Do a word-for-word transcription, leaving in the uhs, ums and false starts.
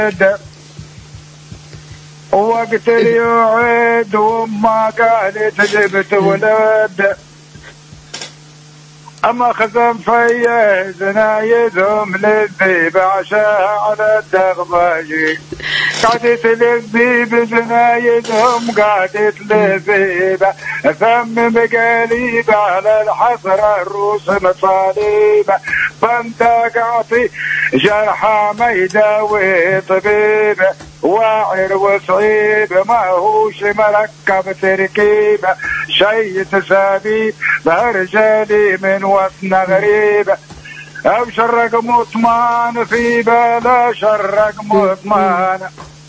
وقت اليوعد وما قالت جبت ولد أما خزم فيه زنايدهم للذيب عشاها على الدغباجي قعدت للذيب زنايدهم قعدت للذيب ثم بقليب على الحسرة الروس مصاليب فانت قعطي جرحى ما يداوي طبيب واعر وصعيب ما هوش مركب تركيب شي تسابي برجالي من وطن غريب او شرق مطمان في بلا شرق مطمان